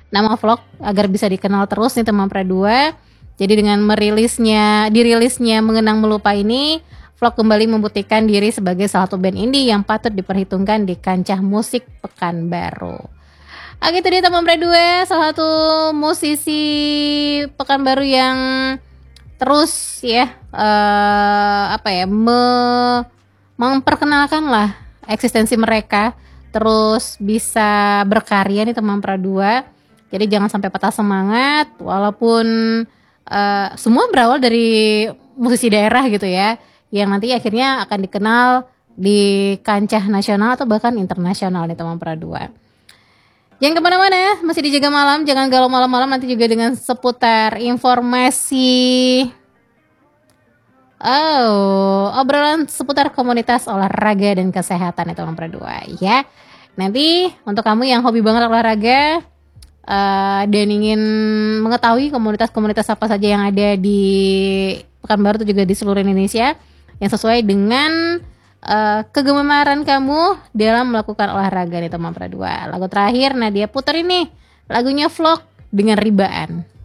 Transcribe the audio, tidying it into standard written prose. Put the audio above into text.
nama vlog agar bisa dikenal terus nih teman Pra 2. Jadi dengan dirilisnya Mengenang Melupa ini, vlog kembali membuktikan diri sebagai salah satu band indie yang patut diperhitungkan di kancah musik Pekanbaru. Oke, itu dia teman Pra 2, salah satu musisi Pekanbaru yang terus ya memperkenalkan lah eksistensi mereka, terus bisa berkarya nih teman Pra 2. Jadi jangan sampai patah semangat, walaupun semua berawal dari musisi daerah gitu ya, yang nanti akhirnya akan dikenal di kancah nasional atau bahkan internasional nih teman Pra 2. Jangan kemana-mana, masih di Jaga Malam, jangan galau malam-malam, nanti juga dengan seputar informasi obrolan seputar komunitas olahraga dan kesehatan itu teman Pra 2 ya. Nanti untuk kamu yang hobi banget olahraga dan ingin mengetahui komunitas-komunitas apa saja yang ada di Pekanbaru itu juga di seluruh Indonesia yang sesuai dengan kegemaran kamu dalam melakukan olahraga nih teman Pra 2. Lagu terakhir Nadia puter ini lagunya Vlog dengan Ribaan.